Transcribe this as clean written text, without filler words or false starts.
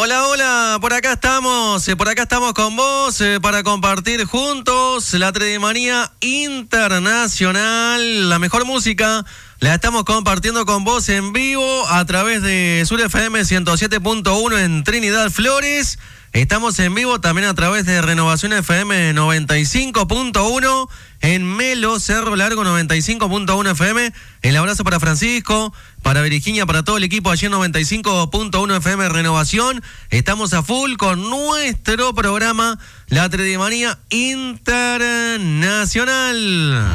Hola, hola, por acá estamos con vos para compartir juntos la Tredemanía Internacional, la mejor música. La estamos compartiendo con vos en vivo a través de Sur FM 107.1 en Trinidad Flores. Estamos en vivo también a través de Renovación FM 95.1 en Melo, Cerro Largo 95.1 FM. El abrazo para Francisco, para Virginia, para todo el equipo allí en 95.1 FM Renovación. Estamos a full con nuestro programa La Tredemanía Internacional.